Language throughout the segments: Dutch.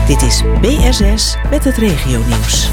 Dit is BSS met het regionieuws.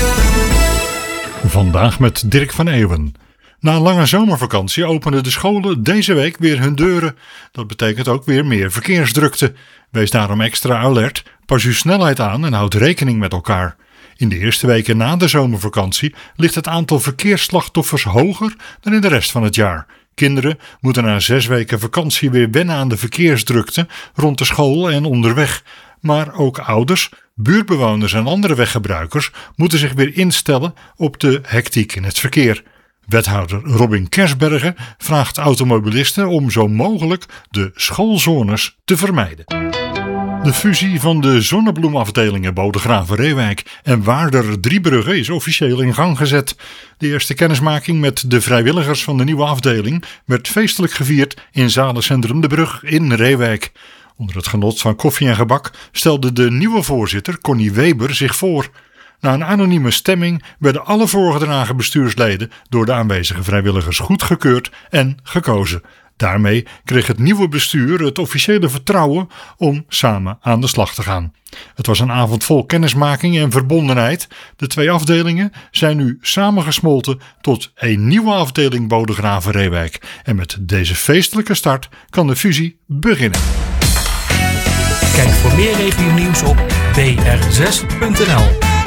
Vandaag met Dirk van Eeuwen. Na een lange zomervakantie openen de scholen deze week weer hun deuren. Dat betekent ook weer meer verkeersdrukte. Wees daarom extra alert, pas uw snelheid aan en houd rekening met elkaar. In de eerste weken na de zomervakantie ligt het aantal verkeersslachtoffers hoger dan in de rest van het jaar. Kinderen moeten na 6 weken vakantie weer wennen aan de verkeersdrukte rond de school en onderweg. Maar ook ouders, buurtbewoners en andere weggebruikers moeten zich weer instellen op de hectiek in het verkeer. Wethouder Robin Kersbergen vraagt automobilisten om zo mogelijk de schoolzones te vermijden. De fusie van de zonnebloemafdelingen Bodegraven-Reewijk en Waarder-Driebrugge is officieel in gang gezet. De eerste kennismaking met de vrijwilligers van de nieuwe afdeling werd feestelijk gevierd in zalencentrum De Brug in Reewijk. Onder het genot van koffie en gebak stelde de nieuwe voorzitter Connie Weber zich voor. Na een anonieme stemming werden alle voorgedragen bestuursleden door de aanwezige vrijwilligers goedgekeurd en gekozen. Daarmee kreeg het nieuwe bestuur het officiële vertrouwen om samen aan de slag te gaan. Het was een avond vol kennismaking en verbondenheid. De 2 afdelingen zijn nu samengesmolten tot een nieuwe afdeling Bodegraven-Reewijk. En met deze feestelijke start kan de fusie beginnen. Kijk voor meer regionieuws op br6.nl.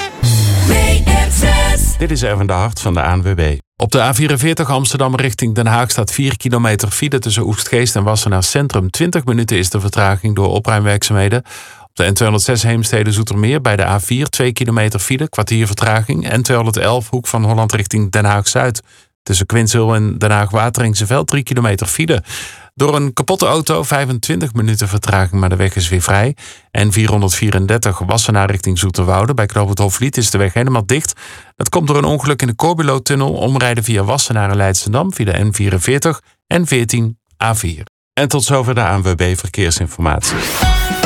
Dit is Erwin de Hart van de ANWB. Op de A44 Amsterdam richting Den Haag staat 4 kilometer file tussen Oegstgeest en Wassenaar Centrum. 20 minuten is de vertraging door opruimwerkzaamheden. Op de N206 Heemstede-Zoetermeer bij de A4 2 kilometer file, kwartier vertraging. N211 Hoek van Holland richting Den Haag-Zuid. Tussen Quinshul en Den Haag-Wateringse 3 kilometer file. Door een kapotte auto 25 minuten vertraging, maar de weg is weer vrij. N434 Wassenaar richting Zoeterwoude. Bij knooppunt Hofvliet is de weg helemaal dicht. Dat komt door een ongeluk in de Corbulo-tunnel. Omrijden via Wassenaar en Leidschendam via de N44, N14, A4. En tot zover de ANWB Verkeersinformatie.